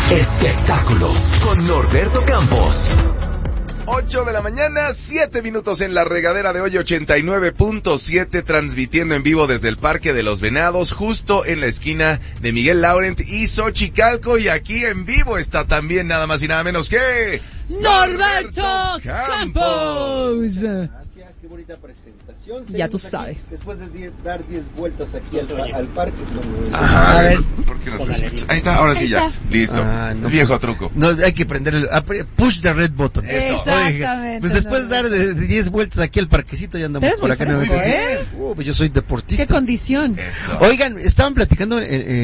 Espectáculos con Norberto Campos. 8 de la mañana, 7 minutos en la regadera de hoy, 89.7, transmitiendo en vivo desde el Parque de los Venados, justo en la esquina de Miguel Laurent y Xochicalco, y aquí en vivo está también nada más y nada menos que... ¡Norberto Campos! Gracias, qué bonita presentación. Ya tú sabes. Después de dar 10 vueltas aquí al parque. A ver, ¿por qué no te escuchas? Ahí está, ahora sí ya, listo. No, viejo pues, truco. No, hay que prender push the red button. Eso. Exactamente. Pues después de dar de 10 vueltas aquí al parquecito, ya andamos por acá. Fresco, Pues yo soy deportista. ¡Qué condición! Eso. Oigan, estaban platicando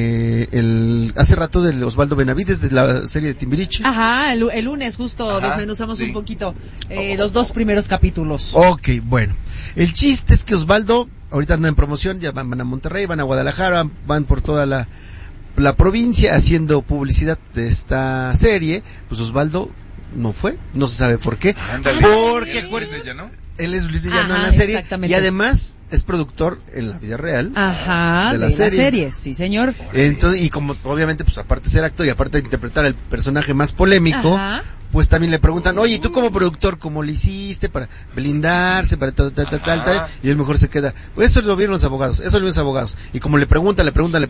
hace rato de Osvaldo Benavides, de la serie de Timbiriche. Ajá, el lunes justo desmenuzamos un poquito los 2 primeros capítulos. Ok, bueno. El chiste es que Osvaldo, ahorita andan en promoción, ya van a Monterrey, van a Guadalajara, van por toda la provincia haciendo publicidad de esta serie. Pues Osvaldo no fue, no se sabe por qué. Porque acuérdense, él es Luis de Llano en la serie y además es productor en la vida real. Ajá, de la serie, sí señor. Entonces, y como obviamente pues aparte de ser actor y aparte de interpretar el personaje más polémico, pues también le preguntan, oye, ¿y tú como productor cómo le hiciste para blindarse, para tal? Y él mejor se queda, pues eso lo vieron los abogados, y como le preguntan,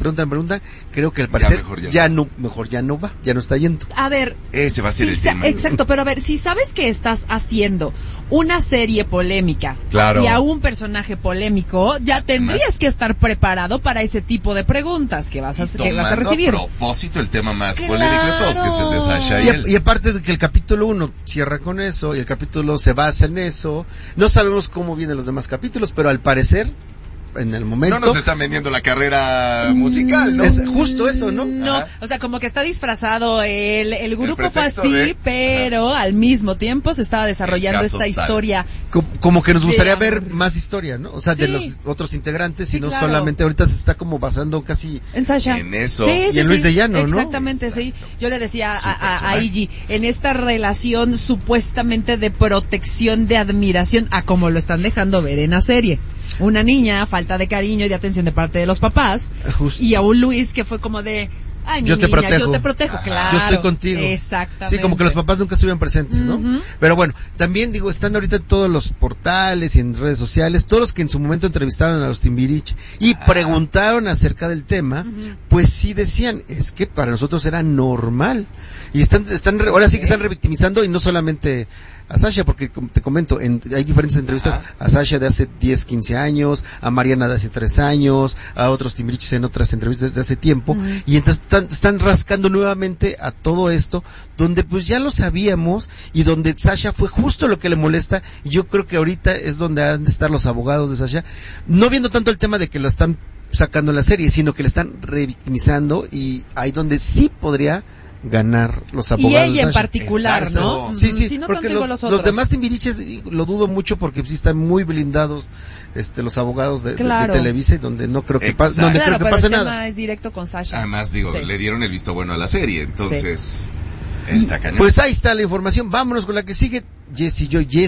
creo que al parecer ya no va, ya no está yendo. A ver, ese va a ser el tema. Exacto, pero a ver, si sabes que estás haciendo una serie polémica y a un personaje polémico, ya tendrías que estar preparado para ese tipo de preguntas que vas a recibir. A propósito, el tema más polémico de todos, que es el de Sasha y él. Y aparte de que el capítulo 1 cierra con eso y el capítulo se basa en eso, no sabemos cómo vienen los demás capítulos, pero al parecer en el momento no nos están vendiendo la carrera musical, ¿no? Es justo eso, ¿no? No, o sea, como que está disfrazado el grupo fue así, pero al mismo tiempo se estaba desarrollando esta historia. Como que nos gustaría ver más historia, ¿no? O sea, de los otros integrantes, y no solamente ahorita se está como basando casi en Sasha, en eso, y en Luis de Llano, ¿no? Exactamente, sí. Yo le decía a Iggy, en esta relación supuestamente de protección, de admiración, a como lo están dejando ver en la serie. Una niña, falta de cariño y de atención de parte de los papás, y a un Luis que fue como de, ay, yo te protejo, claro. Yo estoy contigo. Exactamente. Sí, como que los papás nunca estuvieron presentes, ¿no? Pero bueno, también digo, están ahorita en todos los portales y en redes sociales, todos los que en su momento entrevistaron a los Timbiriche y preguntaron acerca del tema, pues sí decían, es que para nosotros era normal. Y están ahora sí que están revictimizando, y no solamente a Sasha, porque te comento, hay diferentes entrevistas a Sasha de hace 10, 15 años, a Mariana de hace 3 años, a otros Timbiriches en otras entrevistas de hace tiempo, y entonces están rascando nuevamente a todo esto, donde pues ya lo sabíamos, y donde Sasha fue justo lo que le molesta, y yo creo que ahorita es donde han de estar los abogados de Sasha, no viendo tanto el tema de que lo están sacando en la serie, sino que le están revictimizando, y ahí donde sí podría ganar los abogados. Y ella en particular, ¿no? Sí, Si no porque los demás Timbiriches lo dudo mucho, porque sí están muy blindados los abogados de Televisa, y donde no creo que pase nada. Pero el tema es directo con Sasha. Además, le dieron el visto bueno a la serie, entonces está cañón. Pues ahí está la información, vámonos con la que sigue. Jessie,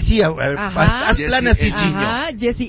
haz plan así, Chiño. Jessie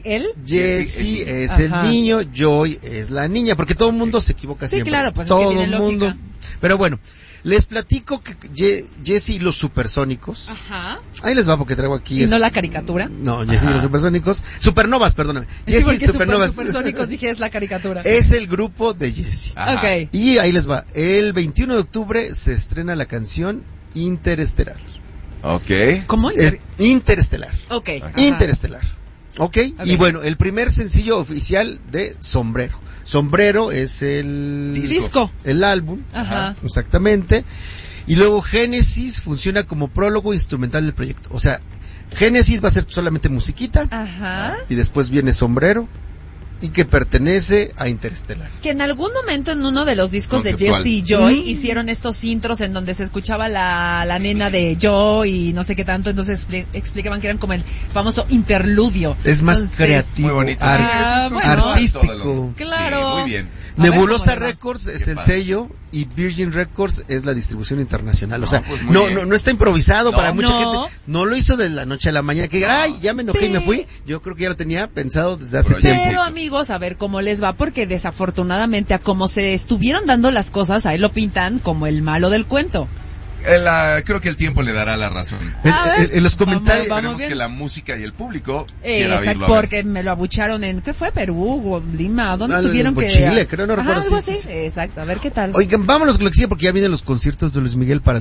es el niño, Joy es la niña, porque todo el mundo se equivoca siempre. Sí, claro, pues todo es que el mundo. Pero bueno, les platico que Jessie y los Supersónicos. Ahí les va, porque traigo aquí. ¿Y no la caricatura? No, Jessie y los Supersónicos. Supernovas, perdóname. Jessie y Supernovas. Supersónicos, dije, es la caricatura. Es el grupo de Jessie. Okay. Y ahí les va. El 21 de octubre se estrena la canción Interestelar. ¿Cómo? Interestelar. Interestelar. ¿Ok? Okay. Y bueno, el primer sencillo oficial de Sombrero. Sombrero es el disco, el álbum, exactamente. Y luego Génesis funciona como prólogo instrumental del proyecto. O sea, Génesis va a ser solamente musiquita, y después viene Sombrero, y que pertenece a Interestelar. Que en algún momento en uno de los discos de Jessie y Joy hicieron estos intros en donde se escuchaba la nena de Joy y no sé qué tanto, entonces explicaban que eran como el famoso interludio. Es más creativo, muy bonito, artístico. Claro. Sí, muy bien. Nebulosa Records es el sello, y Virgin Records es la distribución internacional. O sea, no está improvisado para mucha gente. No lo hizo de la noche a la mañana, que ya me enojé y me fui. Yo creo que ya lo tenía pensado desde hace tiempo. Pero amigo, amigos a ver cómo les va, porque desafortunadamente a como se estuvieron dando las cosas, a él lo pintan como el malo del cuento. Creo que el tiempo le dará la razón. En los comentarios Esperemos que la música y el público exacto, porque me lo abucharon en, ¿qué fue? Perú o Lima, ¿dónde estuvieron? Chile, creo, no recuerdo. Algo así. Exacto, a ver qué tal. Oigan, vámonos con lo que sigue, porque ya vienen los conciertos de Luis Miguel para el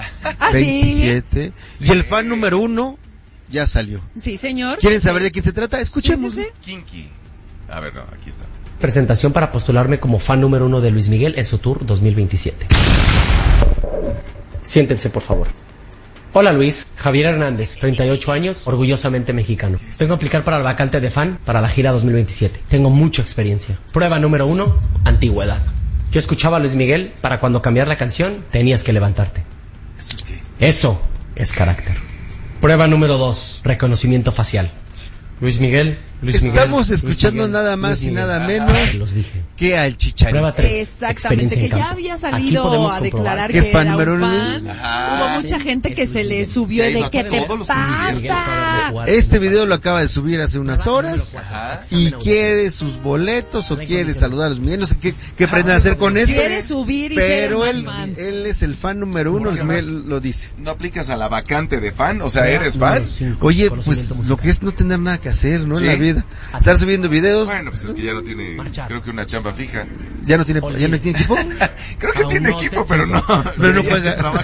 2027. ¿Sí? Y el fan número 1 ya salió. Sí, señor. ¿Quieren saber de quién se trata? Escuchemos. Sí. Kinky. A ver, no, aquí está. Presentación para postularme como fan número 1 de Luis Miguel en su tour 2027. Siéntense, por favor. Hola Luis, Javier Hernández, 38 años, orgullosamente mexicano. Vengo a aplicar para la vacante de fan para la gira 2027. Tengo mucha experiencia. Prueba número 1, antigüedad. Yo escuchaba a Luis Miguel para cuando cambiar la canción tenías que levantarte. ¿Eso qué? Eso es carácter. Prueba número 2, reconocimiento facial. Luis Miguel. Estamos escuchando nada más y nada menos que al Chicharito. Prueba 3, exactamente, que ya había salido a declarar que es fan era número un 1. fan. Hubo mucha gente que se le subió de ¿qué te pasa? Este video lo acaba de subir hace unas horas. Y quiere sus boletos o quiere saludar a Luis Miguel. No sé qué pretende hacer con esto. Quiere subir y pero ser fan. él es el fan número 1. Luis Miguel lo dice. ¿No aplicas a la vacante de fan? O sea, ¿eres fan? Oye, pues lo que es no tener nada que hacer, ¿no? En la vida. Estar subiendo videos. Bueno, pues es que ya no tiene, creo que una chamba fija. ¿Ya no tiene equipo? Creo que tiene equipo, pero no juega.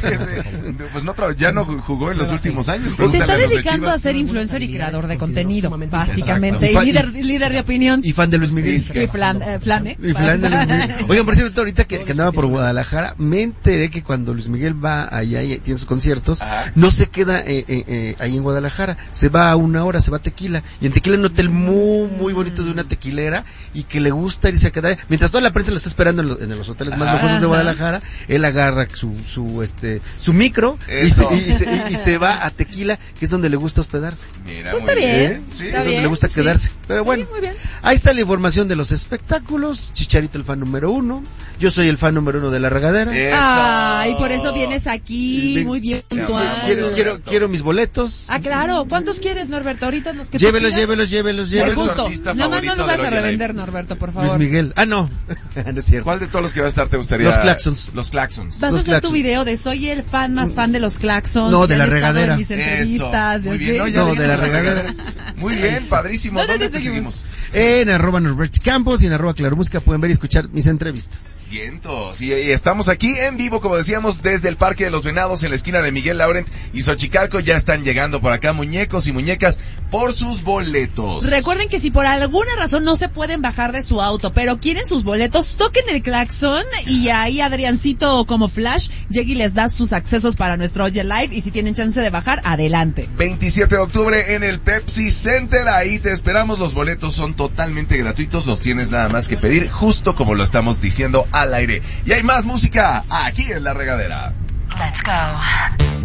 Ya no jugó en los últimos años. Se está dedicando a ser influencer y creador de contenido, básicamente. Y líder de opinión. Y fan de Luis Miguel. Y flan de Luis Miguel. Oigan, por cierto, ahorita que andaba por Guadalajara, me enteré que cuando Luis Miguel va allá y tiene sus conciertos, no se queda ahí en Guadalajara, se va a una hora, se va a Tequila. Y en Tequila hay un hotel muy bonito de una tequilera y que le gusta irse a quedar. Mientras toda la prensa lo está esperando en los hoteles más lujosos de Guadalajara, él agarra su micro y se va a Tequila, que es donde le gusta hospedarse. Mira, pues está bien. Sí, es donde le gusta quedarse. Pero bueno, sí, muy bien. Ahí está la información de los espectáculos. Chicharito, el fan número 1. Yo soy el fan número 1 de La Regadera. Y por eso vienes aquí, muy bien puntual. Quiero mis boletos. Claro. ¿Cuántos quieres, Norberto? Ahorita los que Llévelos. Gusto. Nada más no lo vas a revender, Norberto, por favor. Luis Miguel. No. No es cierto. ¿Cuál de todos los que va a estar te gustaría? Los Claxons. Vas a hacer tu video de soy el fan más fan de los Claxons. No, de La Regadera. En mis entrevistas. Muy bien. No, de La Regadera. Muy bien, padrísimo. ¿Dónde te seguimos? En @Norberto_Campos y en @Claromúsica pueden ver y escuchar mis entrevistas. Vientos. Y estamos aquí en vivo, como decíamos, desde el Parque de los Venados, en la esquina de Miguel Laurent y Xochicalco. Ya están llegando por acá muñecos y muñecas por sus boletos. Recuerden que si por alguna razón no se pueden bajar de su auto, pero quieren sus boletos, toquen el claxon y ahí Adriancito como Flash llega y les da sus accesos para nuestro Oye Live, y si tienen chance de bajar, adelante. 27 de octubre en el Pepsi Center, ahí te esperamos. Los boletos son totalmente gratuitos, los tienes nada más que pedir, justo como lo estamos diciendo al aire. Y hay más música aquí en La Regadera. Let's go.